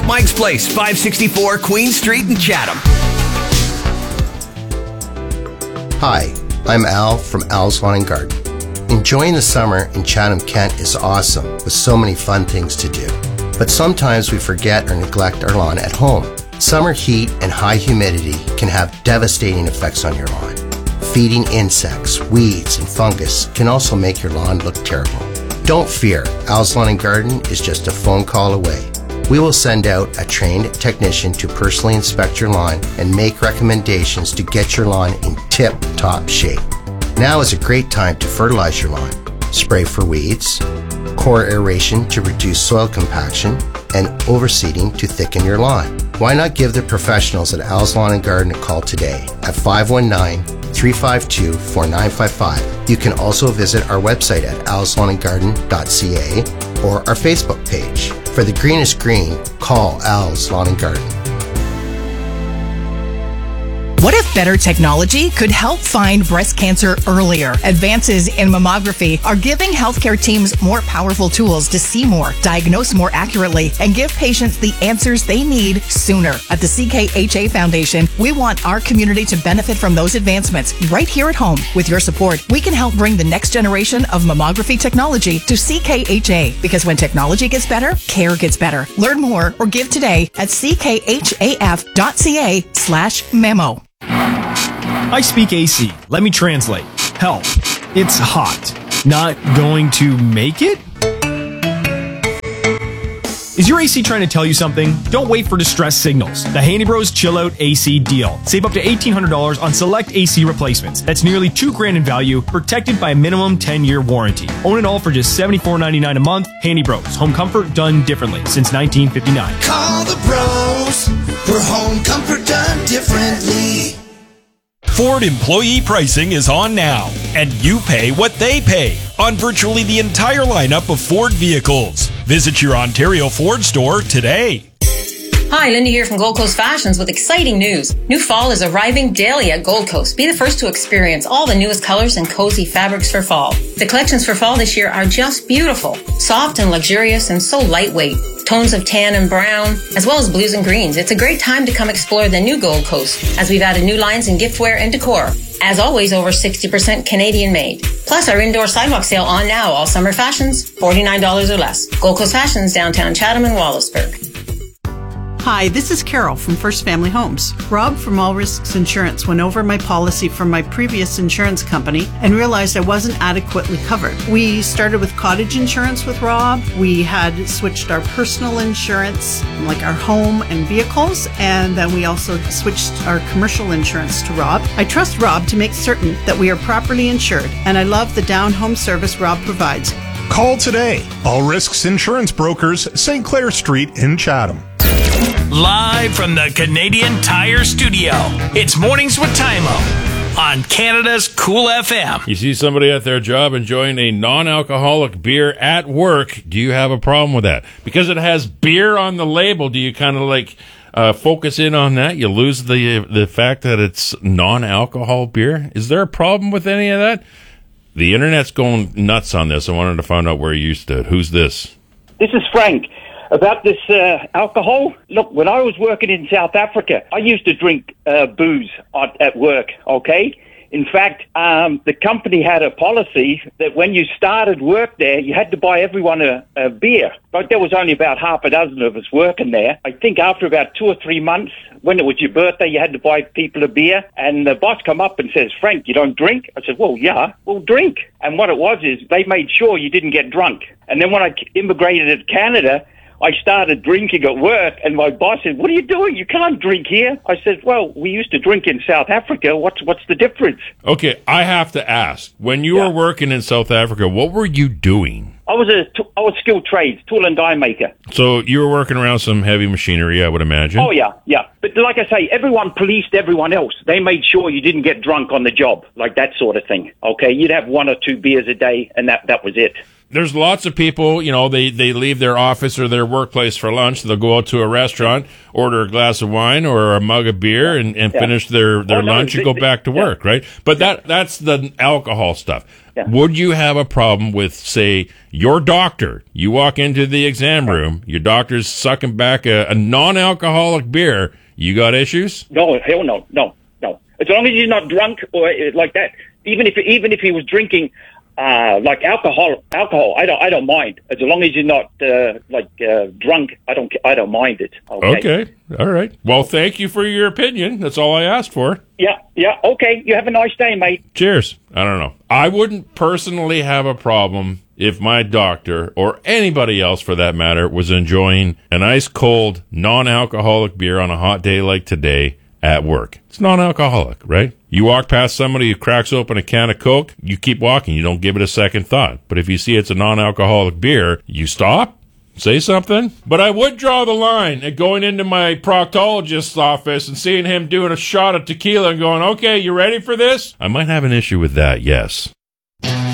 Mike's Place, 564 Queen Street in Chatham. Hi, I'm Al from Al's Lawn and Garden. Enjoying the summer in Chatham, Kent is awesome with so many fun things to do. But sometimes we forget or neglect our lawn at home. Summer heat and high humidity can have devastating effects on your lawn. Feeding insects, weeds, and fungus can also make your lawn look terrible. Don't fear, Al's Lawn and Garden is just a phone call away. We will send out a trained technician to personally inspect your lawn and make recommendations to get your lawn in tip-top shape. Now is a great time to fertilize your lawn, spray for weeds, core aeration to reduce soil compaction, and overseeding to thicken your lawn. Why not give the professionals at Al's Lawn and Garden a call today at 519-352-4955. You can also visit our website at alslawnandgarden.ca or our Facebook page. For the greenest green, call Al's Lawn and Garden. What if better technology could help find breast cancer earlier? Advances in mammography are giving healthcare teams more powerful tools to see more, diagnose more accurately, and give patients the answers they need sooner. At the CKHA Foundation, we want our community to benefit from those advancements right here at home. With your support, we can help bring the next generation of mammography technology to CKHA, because when technology gets better, care gets better. Learn more or give today at ckhaf.ca/memo. I speak AC. Let me translate. Help. It's hot. Not going to make it? Is your AC trying to tell you something? Don't wait for distress signals. The Handy Bros Chill Out AC deal. Save up to $1,800 on select AC replacements. That's nearly $2,000 in value, protected by a minimum 10-year warranty. Own it all for just $74.99 a month. Handy Bros. Home comfort done differently since 1959. Call the Bros for home comfort done differently. Ford employee pricing is on now, and you pay what they pay on virtually the entire lineup of Ford vehicles. Visit your Ontario Ford store today. Hi, Linda here from Gold Coast Fashions with exciting news. New fall is arriving daily at Gold Coast. Be the first to experience all the newest colors and cozy fabrics for fall. The collections for fall this year are just beautiful. Soft and luxurious and so lightweight. Tones of tan and brown, as well as blues and greens. It's a great time to come explore the new Gold Coast, as we've added new lines in giftware and decor. As always, over 60% Canadian made. Plus, our indoor sidewalk sale on now. All summer fashions, $49 or less. Gold Coast Fashions, downtown Chatham and Wallaceburg. Hi, this is Carol from First Family Homes. Rob from All Risks Insurance went over my policy from my previous insurance company and realized I wasn't adequately covered. We started with cottage insurance with Rob. We had switched our personal insurance, like our home and vehicles, and then we also switched our commercial insurance to Rob. I trust Rob to make certain that we are properly insured, and I love the down home service Rob provides. Call today. All Risks Insurance Brokers, St. Clair Street in Chatham. Live from the Canadian Tire Studio, it's Mornings with Tymo on Canada's Cool FM. You see somebody at their job enjoying a non-alcoholic beer at work, do you have a problem with that? Because it has beer on the label, do you kind of like focus in on that? You lose the fact that it's non-alcohol beer? Is there a problem with any of that? The internet's going nuts on this. I wanted to find out where you stood. Who's this? This is Frank. About this alcohol, look, when I was working in South Africa, I used to drink booze at work, okay? In fact, the company had a policy that when you started work there, you had to buy everyone a beer. But there was only about half a dozen of us working there. I think after about 2 or 3 months, when it was your birthday, you had to buy people a beer. And the boss come up and says, Frank, you don't drink? I said, well, yeah, we'll drink. And what it was is they made sure you didn't get drunk. And then when I immigrated to Canada, I started drinking at work, and my boss said, what are you doing? You can't drink here. I said, well, we used to drink in South Africa. What's the difference? Okay, I have to ask. When you were working in South Africa, what were you doing? I was skilled trades, tool and die maker. So you were working around some heavy machinery, I would imagine. Oh, yeah. But like I say, everyone policed everyone else. They made sure you didn't get drunk on the job, like that sort of thing. Okay, you'd have 1 or 2 beers a day, and that was it. There's lots of people, you know, they leave their office or their workplace for lunch. They'll go out to a restaurant, order a glass of wine or a mug of beer and finish their lunch and go back to work, right? But that's the alcohol stuff. Would you have a problem with, say, your doctor? You walk into the exam room, your doctor's sucking back a non-alcoholic beer. You got issues? No, hell no. As long as he's not drunk or like that. Even if he was drinking like alcohol, I don't mind. As long as you're not drunk, I don't mind it. Okay. All right. Well, thank you for your opinion. That's all I asked for. Yeah. Okay. You have a nice day, mate. Cheers. I don't know. I wouldn't personally have a problem if my doctor, or anybody else for that matter, was enjoying an ice cold non-alcoholic beer on a hot day like today at work. It's non-alcoholic, right? You walk past somebody who cracks open a can of Coke, you keep walking. You don't give it a second thought. But if you see it's a non-alcoholic beer, you stop, say something. But I would draw the line at going into my proctologist's office and seeing him doing a shot of tequila and going, okay, you ready for this? I might have an issue with that, yes.